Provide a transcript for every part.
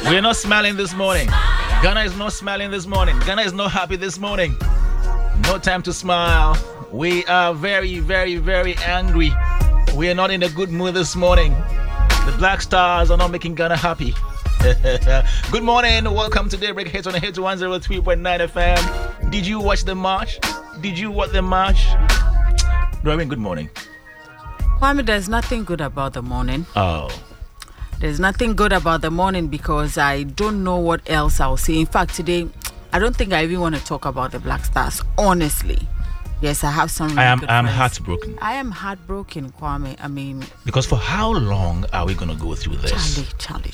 We're not smiling this morning. Ghana is not smiling this morning. Ghana is not happy this morning. No time to smile. We are very, very, very angry. We are not in a good mood this morning. The Black Stars are not making Ghana happy. Good morning. Welcome to Daybreak Hits on the Hits 103.9 FM. Did you watch the march? Did you watch the march? Doreen, good morning. Kwame, there's nothing good about the morning. Oh. There's nothing good about the morning because I don't know what else I'll say. In fact, today, I don't think I even want to talk about the Black Stars, honestly. Yes, I have some really good I'm friends. heartbroken. I am heartbroken, Kwame. I mean... Because for how long are we going to go through this? Charlie.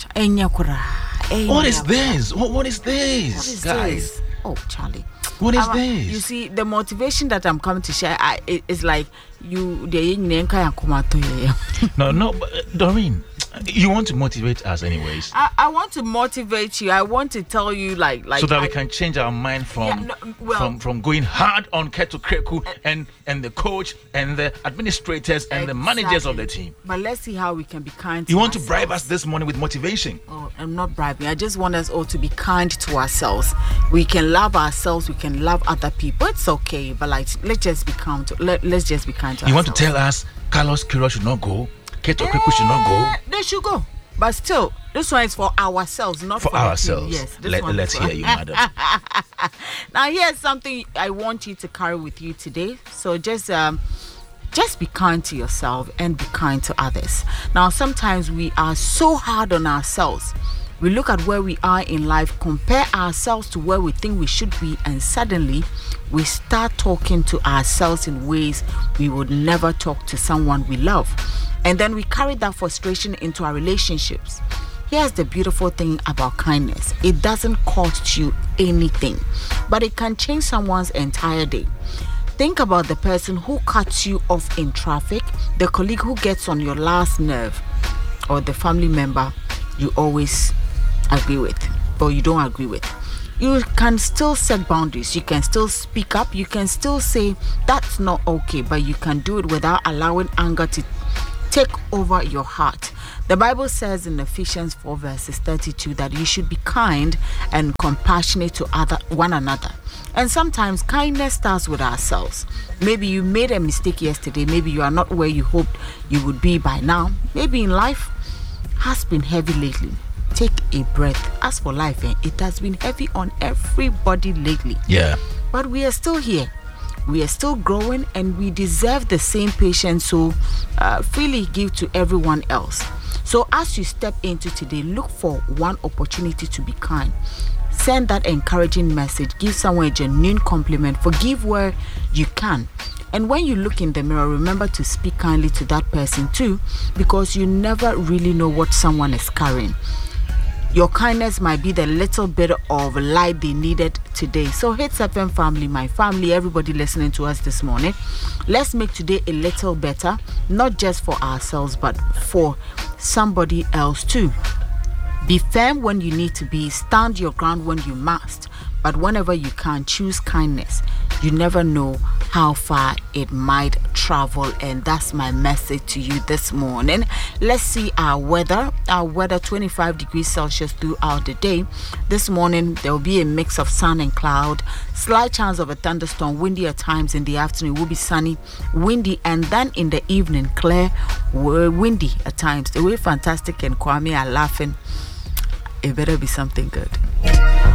What is this? What is this, What is guys? this? Oh, Charlie. What is this? You see, the motivation that I'm coming to share is like you... No, but, Doreen, you want to motivate us anyways. I want to motivate you. I want to tell you like so that we can change our mind from going hard on Keto Kreku and the coach and the administrators and the managers of the team. But let's see how we can be kind to You want ourselves. to bribe us this morning with motivation? Oh, I'm not bribing. I just want us all to be kind to ourselves. We can love ourselves. We can love other people. It's okay, but like let's just be kind to let's just be kind to You ourselves. want to tell us Carlos Queiroz should not go? Keto Kreku should not go? They should go. But still, this one is for ourselves, not for ourselves. The team. Yes, Let's hear you, madam. Now, here's something I want you to carry with you today. So just be kind to yourself and be kind to others. Now, sometimes we are so hard on ourselves. We look at where we are in life, compare ourselves to where we think we should be, and suddenly we start talking to ourselves in ways we would never talk to someone we love. And then we carry that frustration into our relationships. Here's the beautiful thing about kindness. It doesn't cost you anything, but it can change someone's entire day. Think about the person who cuts you off in traffic, the colleague who gets on your last nerve, or the family member you always agree with or you don't agree with. You can still set boundaries. You can still speak up. You can still say that's not okay, but you can do it without allowing anger to take over your heart. The Bible says in Ephesians 4 verses 32 that you should be kind and compassionate to one another. And sometimes kindness starts with ourselves. Maybe you made a mistake yesterday. Maybe you are not where you hoped you would be by now. Maybe in life has been heavy lately. Take a breath. As for life, it has been heavy on everybody lately. Yeah. But we are still here. We are still growing and we deserve the same patience, so freely give to everyone else. So as you step into today, look for one opportunity to be kind. Send that encouraging message. Give someone a genuine compliment. Forgive where you can. And when you look in the mirror, remember to speak kindly to that person too, because you never really know what someone is carrying. Your kindness might be the little bit of light they needed today. So Hits FM family, my family, everybody listening to us this morning, let's make today a little better, not just for ourselves, but for somebody else too. Be firm when you need to be. Stand your ground when you must. But whenever you can, choose kindness. You never know how far it might travel. And that's my message to you this morning. Let's see our weather. Our weather, 25 degrees Celsius throughout the day. This morning, there will be a mix of sun and cloud. Slight chance of a thunderstorm. Windy at times. In the afternoon, it will be sunny, windy. And then in the evening, clear, windy at times. The way Fantastic and Kwame are laughing, it better be something good.